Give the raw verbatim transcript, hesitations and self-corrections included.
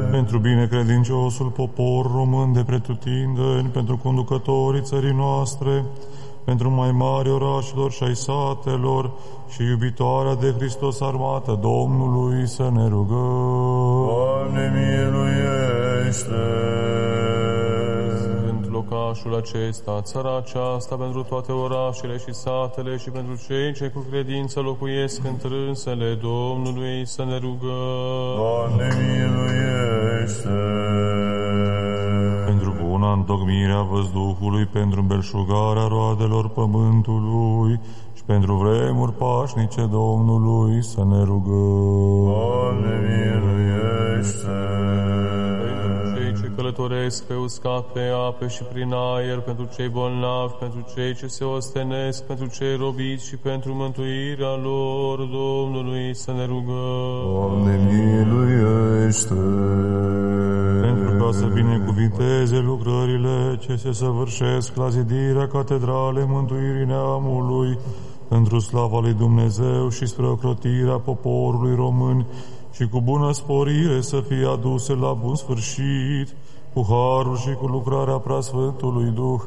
Pentru binecredinciosul popor român de pretutindeni, pentru conducătorii țării noastre, pentru mai mari orașelor și ai satelor și iubitoarea de Hristos armată Domnului să ne rugăm. Doamne, miluiește! Sfânt locașul acesta, țara aceasta, pentru toate orașele și satele și pentru cei ce cu credință locuiesc în trânsele Domnului să ne rugăm. Doamne, miluiește! Pentru buna întocmirea văzduhului, pentru îmbelșugarea roadelor pământului și pentru vremuri pașnice Domnului să ne rugăm. Doamne, miluiește! Pentru cei ce călătoresc pe uscat, pe ape și prin aer, pentru cei bolnavi, pentru cei ce se ostenesc, pentru cei robiți și pentru mântuirea lor Domnului să ne rugăm. Doamne, miluiește! Pentru ca să binecuvinteze lucrările ce se săvârșesc la zidirea catedralei mântuirii neamului, pentru slava lui Dumnezeu și spre ocrotirea poporului român și cu bună sporire să fie aduse la bun sfârșit, cu harul și cu lucrarea preasfântului Duh,